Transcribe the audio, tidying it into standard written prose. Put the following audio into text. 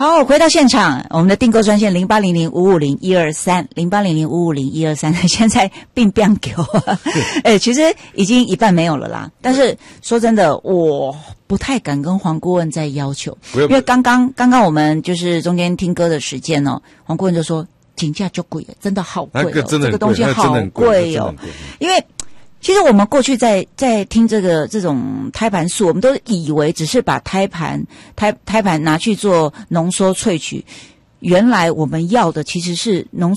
好，回到现场，我们的订购专线0800550123，0800550123，现在并不给我，其实已经一半没有了啦。但是说真的，我不太敢跟黄顾问再要求，因为刚刚我们就是中间听歌的时间哦，黄顾问就说金价就贵了，真的好贵哦， 这个东西好贵哦，因为。其实我们过去在听这种胎盘素，我们都以为只是把胎盘拿去做浓缩萃取，原来我们要的其实是浓